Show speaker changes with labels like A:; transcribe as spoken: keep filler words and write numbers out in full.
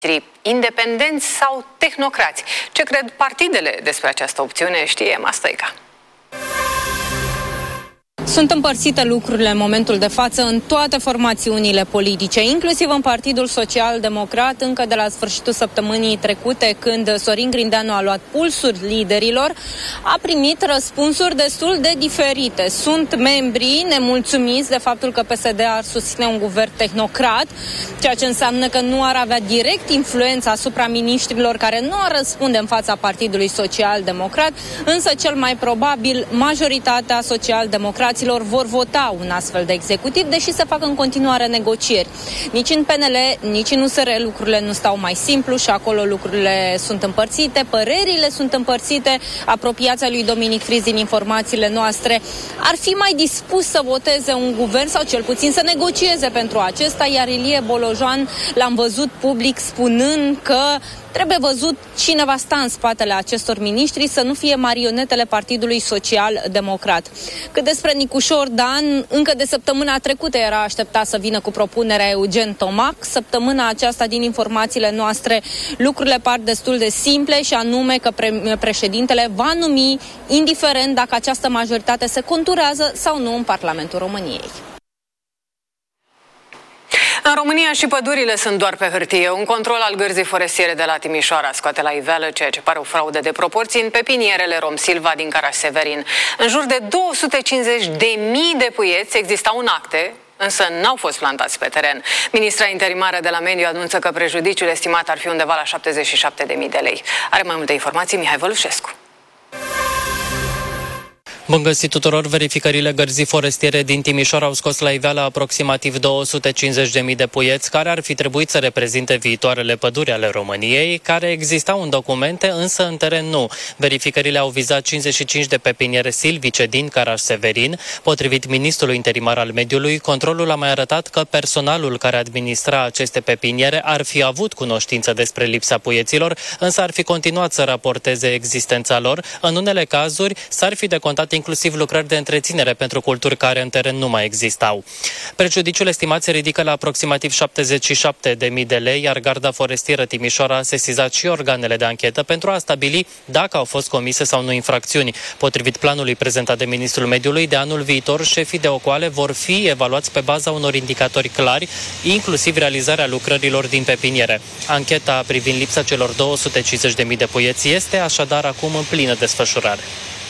A: independenți sau tehnocrați. Ce cred partidele despre această opțiune știe Mastăica.
B: Sunt împărțite lucrurile în momentul de față în toate formațiunile politice, inclusiv în Partidul Social-Democrat, încă de la sfârșitul săptămânii trecute, când Sorin Grindeanu a luat pulsuri liderilor, a primit răspunsuri destul de diferite. Sunt membri nemulțumiți de faptul că P S D ar susține un guvern tehnocrat, ceea ce înseamnă că nu ar avea direct influență asupra miniștrilor care nu ar răspunde în fața Partidului Social-Democrat, însă cel mai probabil majoritatea social-democraților vor vota un astfel de executiv, deși se fac în continuare negocieri. Nici în P N L, nici în U S R lucrurile nu stau mai simplu și acolo lucrurile sunt împărțite, părerile sunt împărțite. Apropiația lui Dominic Friz, din informațiile noastre, ar fi mai dispus să voteze un guvern sau cel puțin să negocieze pentru acesta, iar Ilie Bolojan l-am văzut public spunând că trebuie văzut cine va sta în spatele acestor miniștri, să nu fie marionetele Partidului Social-Democrat. Cât despre Nicușor Dan, încă de săptămâna trecută era așteptat să vină cu propunerea Eugen Tomac. Săptămâna aceasta, din informațiile noastre, lucrurile par destul de simple și anume că pre- președintele va numi, indiferent dacă această majoritate se conturează sau nu în Parlamentul României.
A: În România și pădurile sunt doar pe hârtie. Un control al gărzii forestiere de la Timișoara scoate la iveală ceea ce pare o fraudă de proporții în pepinierele Rom-Silva din Caraș-Severin. În jur de două sute cincizeci de mii de puieți existau în acte, însă n-au fost plantați pe teren. Ministra interimară de la Mediu anunță că prejudiciul estimat ar fi undeva la șaptezeci și șapte de mii de lei. Are mai multe informații Mihai Vălușescu.
C: Bun găsit tuturor! Verificările gărzii forestiere din Timișoara au scos la iveală aproximativ două sute cincizeci de mii de puieți care ar fi trebuit să reprezinte viitoarele păduri ale României, care existau în documente, însă în teren nu. Verificările au vizat cincizeci și cinci de pepiniere silvice din Caraș-Severin. Potrivit ministrului interimar al mediului, controlul a mai arătat că personalul care administra aceste pepiniere ar fi avut cunoștință despre lipsa puieților, însă ar fi continuat să raporteze existența lor. În unele cazuri s-ar fi decontat inclusiv lucrări de întreținere pentru culturi care în teren nu mai existau. Prejudiciul estimat se ridică la aproximativ șaptezeci și șapte de mii de lei, iar Garda Forestieră Timișoara a sesizat și organele de anchetă pentru a stabili dacă au fost comise sau nu infracțiuni. Potrivit planului prezentat de Ministrul Mediului, de anul viitor, șefii de ocoale vor fi evaluați pe baza unor indicatori clari, inclusiv realizarea lucrărilor din pepiniere. Ancheta privind lipsa celor două sute cincizeci de mii de puieți este așadar acum în plină desfășurare.